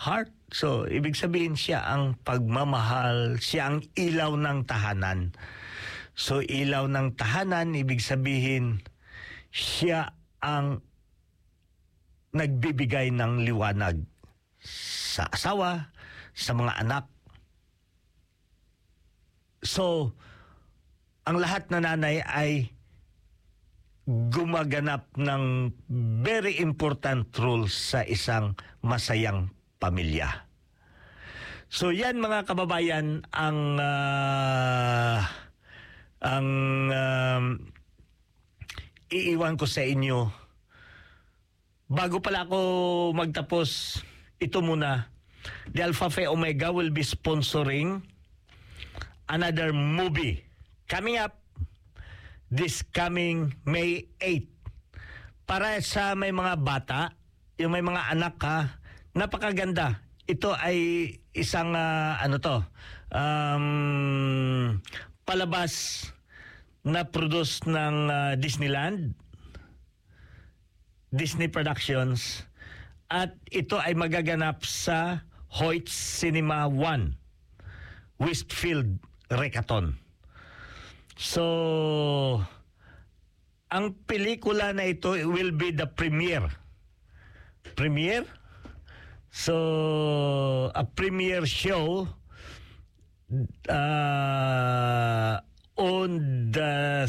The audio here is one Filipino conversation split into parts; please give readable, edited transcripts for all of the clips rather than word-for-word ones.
heart. So, ibig sabihin siya ang pagmamahal, siya ang ilaw ng tahanan. So, ilaw ng tahanan, ibig sabihin, siya ang nagbibigay ng liwanag sa asawa, sa mga anak. So, ang lahat na nanay ay gumaganap ng very important role sa isang masayang pamilya. So yan mga kababayan ang iiwan ko sa inyo. Bago pala ako magtapos, ito muna. The Alpha Phi Omega will be sponsoring another movie coming up this coming May 8. Para sa may mga bata, yung may mga anak ha, napakaganda. Ito ay isang palabas na produce ng Disneyland, Disney Productions, at ito ay magaganap sa Hoyt Cinema 1, Westfield, Recaton. So, ang pelikula na ito will be the premiere. So, a premiere show on the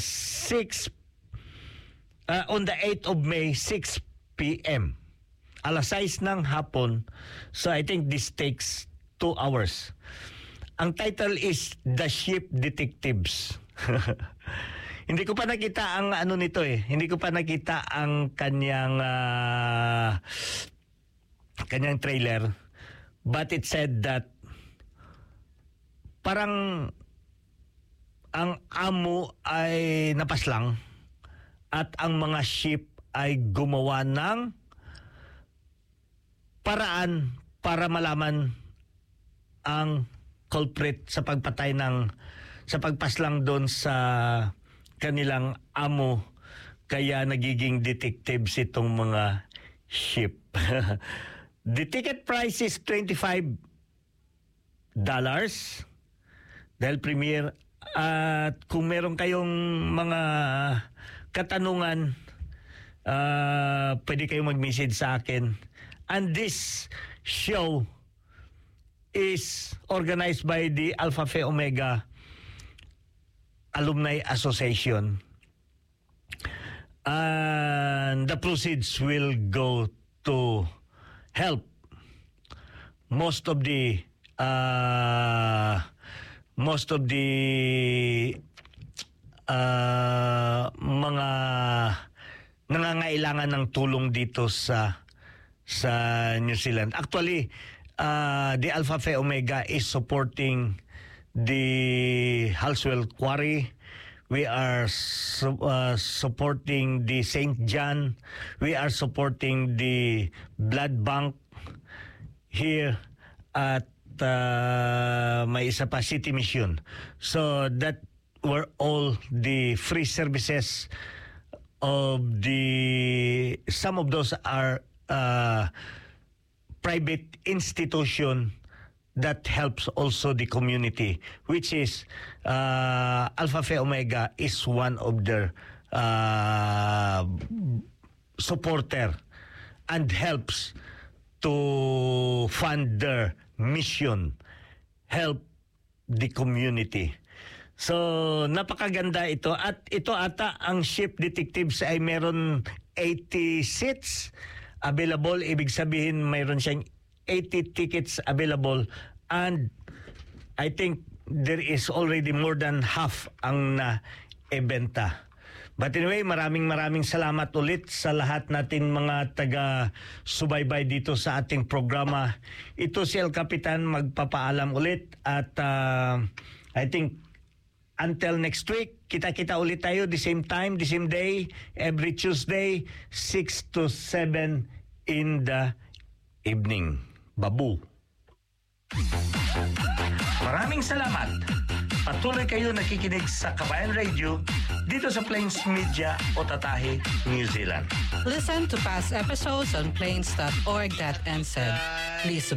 8th of May, 6 p.m. Alas 6 ng hapon. So, I think this takes 2 hours. Ang title is The Ship Detectives. Hindi ko pa nakita ang nito eh. Hindi ko pa nakita ang kanyang trailer. But it said that parang ang amo ay napaslang at ang mga ship ay gumawa ng paraan para malaman ang culprit sa pagpatay sa pagpaslang doon sa kanilang amo, kaya nagiging detectives itong mga ship. The ticket price is $25 dahil premiere. At kung meron kayong mga katanungan, pwede kayong mag-message sa akin. And this show is organized by the Alpha Phi Omega Alumni Association, and the proceeds will go to help most of the mga nangangailangan ng tulong dito sa New Zealand. Actually, the Alpha Phi Omega is supporting the Halswell Quarry. We are supporting the St. John. We are supporting the Blood Bank here at may isa pa, City Mission. So that were all the free services of some of those are private institution that helps also the community, which is Alpha Phi Omega is one of their supporter and helps to fund their mission, help the community. So, napakaganda ito. At ito ata, ang Ship Detectives ay meron 80 seats available. Ibig sabihin, mayroon siyang 80 tickets available, and I think there is already more than half ang na-ebenta. But anyway, maraming salamat ulit sa lahat natin mga taga-subaybay dito sa ating programa. Ito si El Capitan magpapaalam ulit at I think until next week, kita-kita ulit tayo the same time, the same day, every Tuesday, 6 to 7 in the evening. Babu. Maraming salamat. Patuloy kayo nakikinig sa Kabayan Radio dito sa Plains Media o Tatahe, New Zealand. Listen to past episodes on plains.org.nz. Please